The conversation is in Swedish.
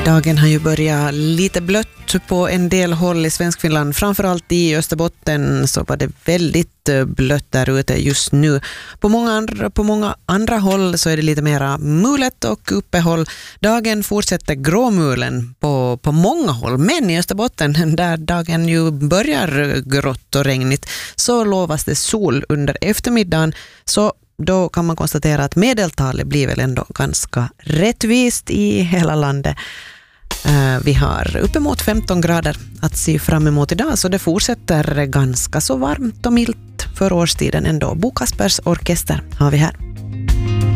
Dagen har ju börjat lite blött på en del håll i Svenskfinland. Framförallt i Österbotten så var det väldigt blött där ute just nu. På många andra håll så är det lite mera mulet och uppehåll. Dagen fortsätter gråmulen på många håll. Men i Österbotten, där dagen ju börjar grått och regnigt, så lovas det sol under eftermiddagen. Så då kan man konstatera att medeltalet blir väl ändå ganska rättvist i hela landet. Vi har uppemot 15 grader att se fram emot idag, så det fortsätter ganska så varmt och milt för årstiden ändå. Bo Kaspers orkester har vi här.